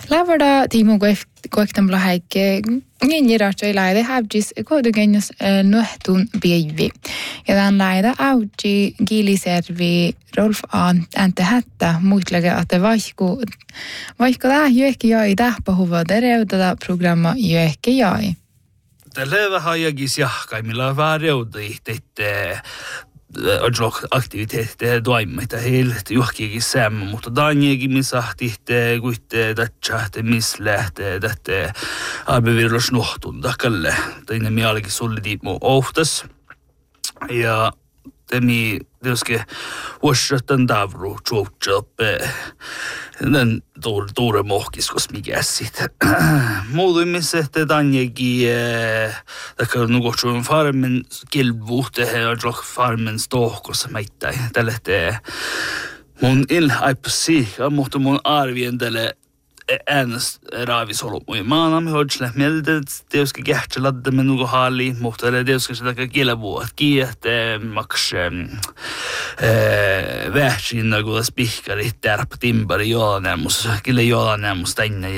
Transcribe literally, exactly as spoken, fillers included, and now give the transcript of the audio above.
Lävärda Timo Koektan Blahaike, niin jirartoi laida habjis kodugenus nuhtun biivi. Ja tämän laida auji Giliservi Rolf Ante Hättä muitlege, että vaikka vaikka tämä johonkin jäi tähpähuvaa terveydellä programma johonkin jäi. Tällä vähän jagis jahkaimilla on vähän reudui, että odlok aktiviteetti toimetta heiltä johonkin säämmä, mutta Danielkin missä tihte kuitte tätsä missä lähtee tätä arbevirlos nohtun takalle. Teine mielekin sulle tiimu ohtas ja temi tietysti vuosittain davru tjuutjoppe den tuure tuure mohkiskos mikä sitten. Muutuimissa että Danielkin takia nukotsuun farmen kilvuhte ja odlok farmen stohkossa meitä tälle te mun il aipsi mutta mun arvien tälle äänest raavisolu mui maanamme hoidsle mieltä tietysti kähtsä ladde men nuko halli mutta det tietysti sitä kilvuot kiehte maks vähsin kun spikkari tärp timbari joanemus kille joanemus tänne